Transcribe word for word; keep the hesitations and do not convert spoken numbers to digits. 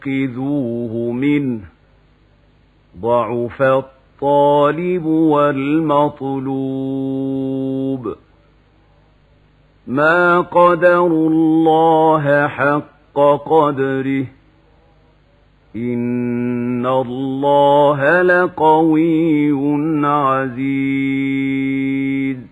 اتَّخِذُوهُ مِنْهُ ضَعُفَ الطَّالِبُ وَالْمَطْلُوبُ مَا قَدَرُوا اللَّهَ حَقَّ قَدْرِهِ إِنَّ اللَّهَ لَقَوِيٌّ عَزِيزٌ